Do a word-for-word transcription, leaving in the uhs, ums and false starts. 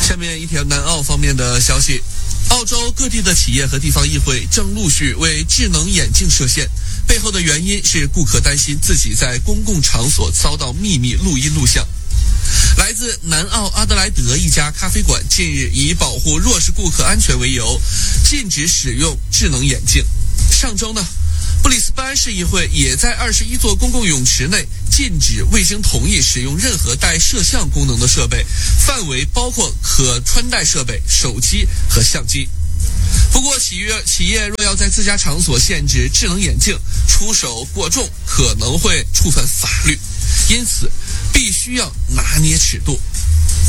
下面一条南澳方面的消息，澳洲各地的企业和地方议会正陆续为智能眼镜设限，背后的原因是顾客担心自己在公共场所遭到秘密录音录像。来自南澳阿德莱德一家咖啡馆近日以保护弱势顾客安全为由，禁止使用智能眼镜。上周呢，布里斯班市议会也在二十一座公共泳池内禁止未经同意使用任何带摄像功能的设备，范围包括可穿戴设备、手机和相机。不过企业企业若要在自家场所限制智能眼镜，出手过重可能会触犯法律，因此必须要拿捏尺度。